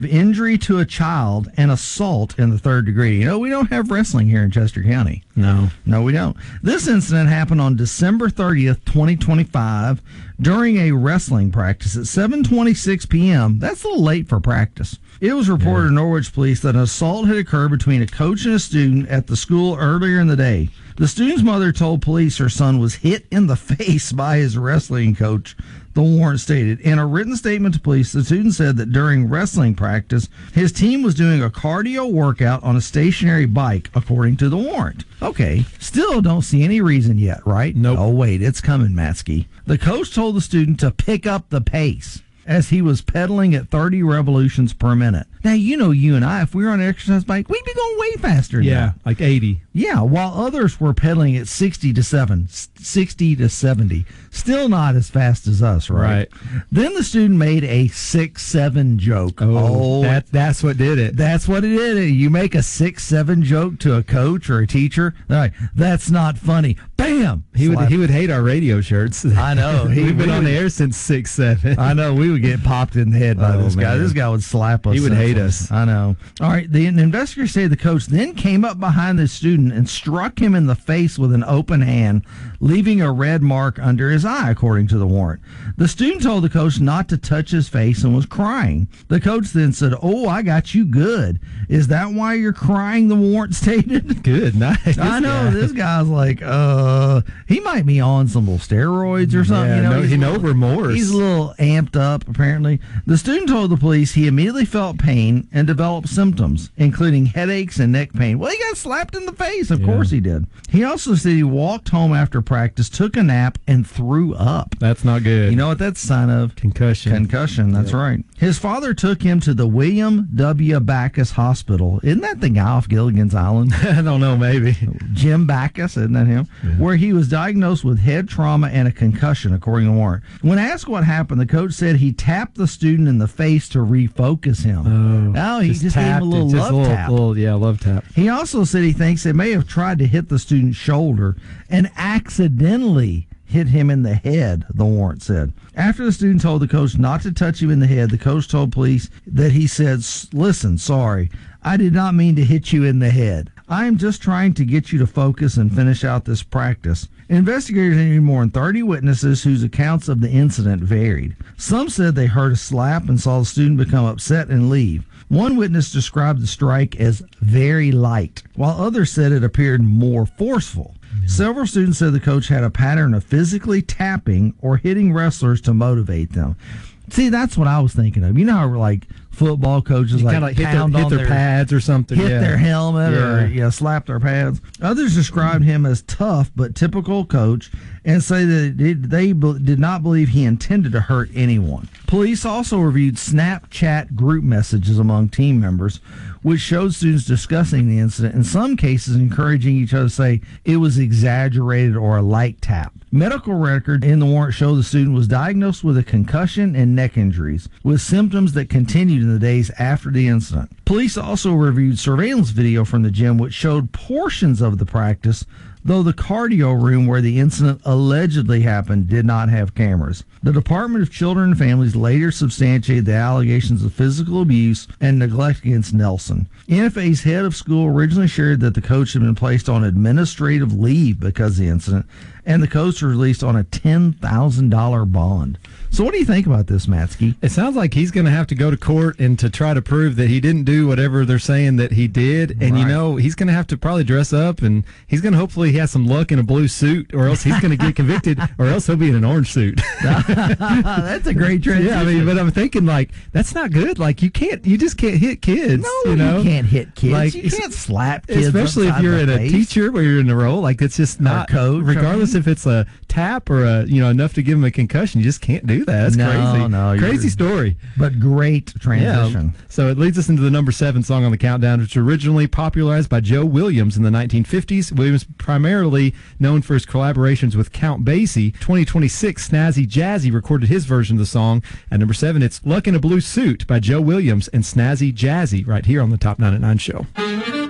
injury to a child, and assault in the third degree. You know, we don't have wrestling here in Chester County. No, we don't. This incident happened on December 30th, 2025, during a wrestling practice at 7:26 p.m. That's a little late for practice. It was reported to Norwich Police that an assault had occurred between a coach and a student at the school earlier in the day. The student's mother told police her son was hit in the face by his wrestling coach, the warrant stated. In a written statement to police, the student said that during wrestling practice, his team was doing a cardio workout on a stationary bike, according to the warrant. Okay, still don't see any reason yet, right? Nope. Oh, wait, it's coming, Matsky. The coach told the student to pick up the pace as he was pedaling at 30 revolutions per minute. Now, you know, you and I, if we were on an exercise bike, we'd be going way faster than that. Like 80. Yeah, while others were pedaling at 60 to 70. Still not as fast as us, right? Then the student made a 6-7 joke. That's what did it. That's what it did. You make a 6-7 joke to a coach or a teacher, they're like, that's not funny. Bam! He would hate our radio shirts. I know. We've been on the air since 6-7. I know. We would get popped in the head by this guy. This guy would slap us. He would hate us. I know. All right. The investigators say the coach then came up behind the student and struck him in the face with an open hand, leaving a red mark under his eye, according to the warrant. The student told the coach not to touch his face and was crying. The coach then said, "Oh, I got you good. Is that why you're crying?" the warrant stated. Good, nice. I know. This guy's like, he might be on some little steroids or something. Yeah, no remorse. He's a little amped up, apparently. The student told the police he immediately felt pain and developed symptoms, including headaches and neck pain. Well, he got slapped in the face. Of course he did. He also said he walked home after practice, took a nap, and threw up. That's not good. You know what that's a sign of? Concussion. That's right. His father took him to the William W. Backus Hospital. Isn't that the guy off Gilligan's Island? I don't know, maybe. Jim Backus, isn't that him? Yeah. Where he was diagnosed with head trauma and a concussion, according to the warrant. When asked what happened, the coach said he tapped the student in the face to refocus him. He just gave him a little love tap. Love tap. He also said he thinks they may have tried to hit the student's shoulder and accidentally hit him in the head, the warrant said. After the student told the coach not to touch him in the head, the coach told police that he said, "Listen, sorry, I did not mean to hit you in the head. I am just trying to get you to focus and finish out this practice." Investigators interviewed more than 30 witnesses whose accounts of the incident varied. Some said they heard a slap and saw the student become upset and leave. One witness described the strike as very light, while others said it appeared more forceful. Several students said the coach had a pattern of physically tapping or hitting wrestlers to motivate them. See, that's what I was thinking of. You know how like football coaches like hit their pads or something, hit their helmet or slap their pads. Others described him as tough but typical coach and say that they did not believe he intended to hurt anyone. Police also reviewed Snapchat group messages among team members, which showed students discussing the incident, in some cases encouraging each other to say it was exaggerated or a light tap. Medical record in the warrant show the student was diagnosed with a concussion and neck injuries, with symptoms that continued in the days after the incident. Police also reviewed surveillance video from the gym, which showed portions of the practice, though the cardio room where the incident allegedly happened did not have cameras. The Department of Children and Families later substantiated the allegations of physical abuse and neglect against Nelson. NFA's head of school originally shared that the coach had been placed on administrative leave because of the incident, and the coach was released on a $10,000 bond. So what do you think about this, Matsky? It sounds like he's going to have to go to court and to try to prove that he didn't do whatever they're saying that he did. And, he's going to have to probably dress up, and he's going to hopefully he has some luck in a blue suit, or else he's going to get convicted, or else he'll be in an orange suit. That's a great transition. Yeah, but I'm thinking, that's not good. You just can't hit kids. No, you can't hit kids. You can't slap kids. Especially if you're in a teacher where you're in a role. It's just not, coach, regardless if it's a tap or enough to give him a concussion, you just can't do that. That's crazy. No, crazy story. But great transition. Yeah. So it leads us into the number 7 song on the countdown, which was originally popularized by Joe Williams in the 1950s. Williams primarily known for his collaborations with Count Basie. 2026, Snazzy Jazzy recorded his version of the song. At number 7, it's Luck in a Blue Suit by Joe Williams and Snazzy Jazzy right here on the Top 9 at 9 show.